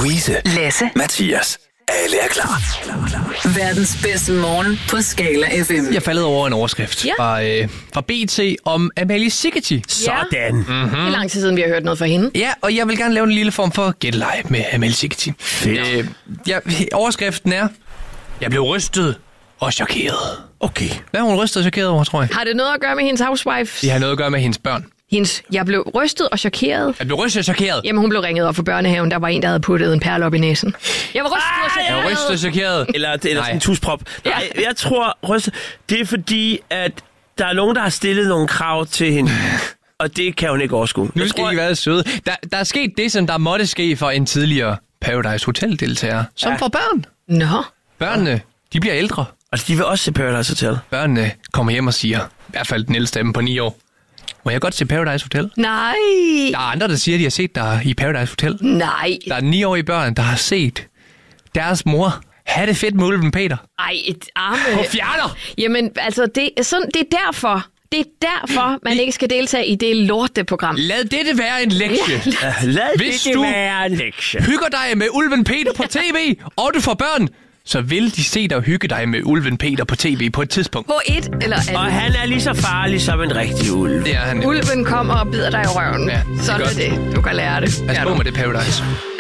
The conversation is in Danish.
Louise, Lasse, Mathias. Alle er klar. verdens bedste morgen på Skala FM. Jeg faldet over en overskrift fra BT om Amalie Sigeti. Sådan. Det er lang tid siden, vi har hørt noget fra hende. Ja, og jeg vil gerne lave en lille form for gætteleg med Amalie Sigeti. Overskriften er: Jeg blev rystet og chokeret. Okay. Hvad er hun rystet og chokeret over, tror jeg? Har det noget at gøre med hendes housewife? Det har noget at gøre med hendes børn. Jeg blev rystet og chokeret. Jeg blev rystet og chokeret. Jamen, hun blev ringet op for børnehaven. Der var en, der havde puttet en perle op i næsen. Jeg var rystet og chokeret. Jeg var rystet og chokeret. Eller sådan en tusprop. Nej, jeg tror, det er fordi, at der er nogen, der har stillet nogle krav til hende. Og det kan hun ikke overskue. Nu skal I være søde. Der er sket det, som der måtte ske for en tidligere Paradise Hotel-deltager. Som for børn. Nå. Børnene, de bliver ældre. Altså, de vil også se Paradise Hotel. Børnene kommer hjem og siger, i hvert fald den ældste af dem på 9 år, må jeg godt se Paradise Hotel? Nej. Der er andre, der siger, de har set dig i Paradise Hotel. Nej. Der er 9-årige børn, der har set deres mor have det fedt med Ulven Peter. Ej, et arme. På fjerner! Jamen, altså, det er derfor. Det er derfor, man ikke skal deltage i det lorteprogram. Lad dette være en lektie. Lad Hvis det du være en lektie. hygger dig med Ulven Peter på tv, og du får børn, så vil de se dig hygge dig med Ulven Peter på tv på et tidspunkt. På et eller andet. Og han er lige så farlig som en rigtig ulv. Det er han. Ulven kommer og bider dig i røven. Ja, det er Sådan er godt. det. Du kan lære det. Pas på med det Paradise.